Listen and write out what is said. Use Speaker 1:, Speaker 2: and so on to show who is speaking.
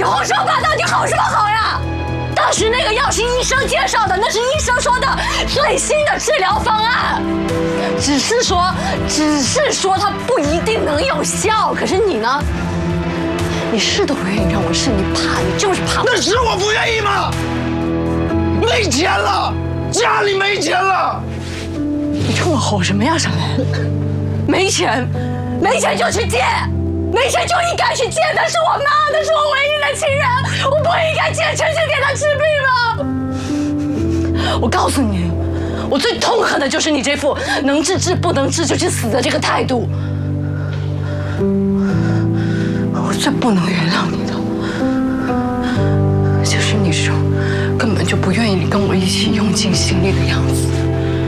Speaker 1: 胡说八道，你好什么好呀？当时那个药是医生介绍的，那是医生说的最新的治疗方案，只是说它不一定能有效。可是你呢？你试都不愿意让我试，你怕，你就是怕。
Speaker 2: 那是我不愿意吗？没钱了，家里没钱了。
Speaker 1: 你冲我吼什么呀，沈雷？没钱，没钱就去借。没钱就应该去借，那是我妈，那是我唯一的亲人，我不应该借钱去给她治病吗？我告诉你，我最痛恨的就是你这副能治治不能治就去死的这个态度。我最不能原谅你的，就是你这种根本就不愿意跟我一起用尽心力的样子。